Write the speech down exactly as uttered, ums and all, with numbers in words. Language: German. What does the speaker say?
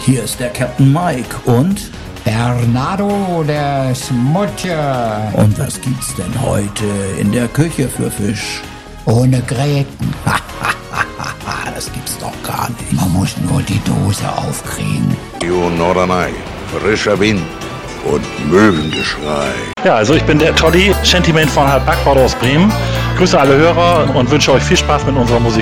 Hier ist der Captain Mike und Bernardo der Smutje. Und was gibt's denn heute in der Küche für Fisch? Ohne Gräten. Das gibt's doch gar nicht. Man muss nur die Dose aufkriegen. Norderney, frischer Wind und Möwengeschrei. Ja, also ich bin der Toddy, Shantyman von Halb Backbord aus Bremen. Grüße alle Hörer und wünsche euch viel Spaß mit unserer Musik.